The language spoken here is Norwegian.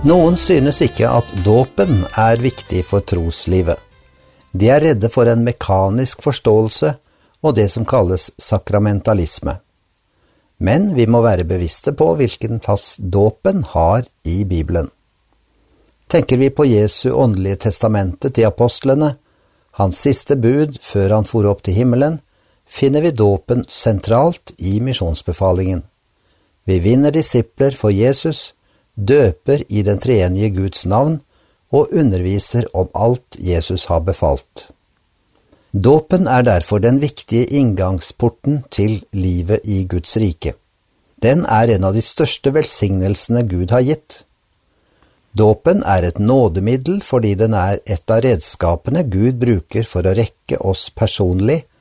Noen synes ikke at dåpen er viktig for troslivet. De er redde for en mekanisk forståelse og det som kalles sakramentalisme. Men vi må være bevisste på hvilken plass dåpen har i Bibelen. Tenker vi på Jesu åndelige testamente til apostlene, hans siste bud før han for opp til himmelen, finner vi dåpen sentralt i misjonsbefalingen. Vi vinner disipler for Jesus, døper i den treenige Guds navn og underviser om alt Jesus har befalt. Dåpen er derfor den viktige inngangsporten til livet i Guds rike. Den er en av de største velsignelsene Gud har gitt. Dåpen er et nådemiddel fordi den er et av redskapene Gud bruker for å rekke oss personlig